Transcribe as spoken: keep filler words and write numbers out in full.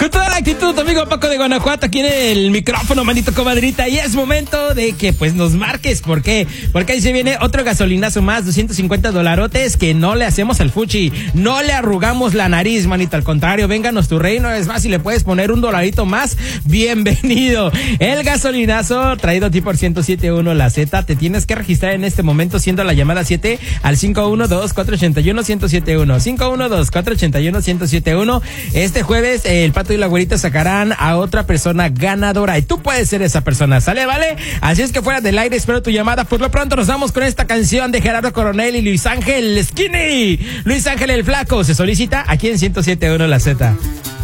Con toda la actitud, tu amigo Paco de Guanajuato aquí en el micrófono, manito comadrita. Y es momento de que pues nos marques. ¿Por qué? Porque ahí se viene otro gasolinazo más, doscientos cincuenta dolarotes que no le hacemos al fuchi. No le arrugamos la nariz, manito. Al contrario, vénganos tu reino. Es más, si le puedes poner un dolarito más, bienvenido. El gasolinazo traído a ti por ciento siete punto uno La Z. Te tienes que registrar en este momento siendo la llamada siete al cinco uno dos, cuatro ocho uno, uno cero siete uno. cinco uno dos, cuatro ocho uno, uno cero siete uno. Este jueves, eh, el Pato y la Güerita sacarán a otra persona ganadora y tú puedes ser esa persona, ¿sale? ¿Vale? Así es que fuera del aire, espero tu llamada. Por lo pronto nos vamos con esta canción de Gerardo Coronel y Luis Ángel Skinny. Luis Ángel el Flaco se solicita aquí en ciento siete punto uno La Z.